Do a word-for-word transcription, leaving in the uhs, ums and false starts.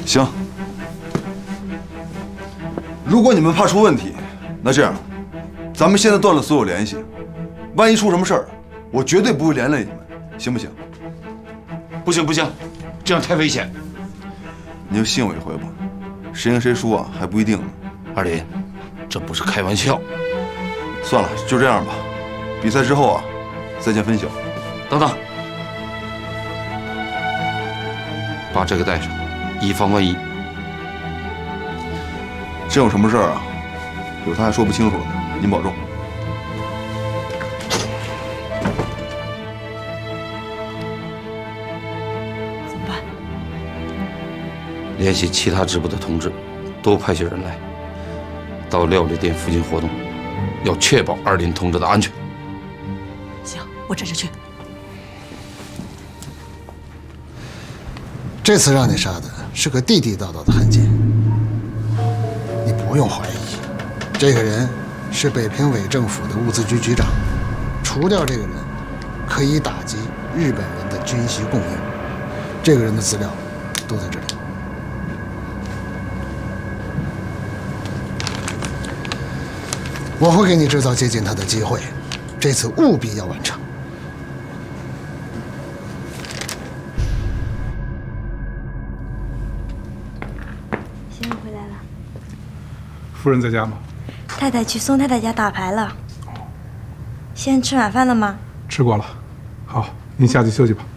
行，如果你们怕出问题，那这样，咱们现在断了所有联系，万一出什么事儿，我绝对不会连累你们，行不行？ 不行不行，这样太危险。 你就信我一回吧，谁赢谁输啊还不一定呢。 二林，这不是开玩笑。 算了，就这样吧。比赛之后啊，再见分晓。 等等，把这个带上，以防万一。 真有什么事儿啊，有他还说不清楚呢。您保重。 怎么办？ 联系其他支部的同志，多派些人来，到料理店附近活动，要确保二林同志的安全。 行，我这就去。 这次让你杀的是个地地道道的汉奸，你不用怀疑，这个人是北平伪政府的物资局局长。除掉这个人，可以打击日本人的军需供应。这个人的资料都在这里。我会给你制造接近他的机会，这次务必要完成。 先生回来了。 夫人在家吗？ 太太去宋太太家打牌了。先生吃晚饭了吗？ 吃过了。好，您下去休息吧。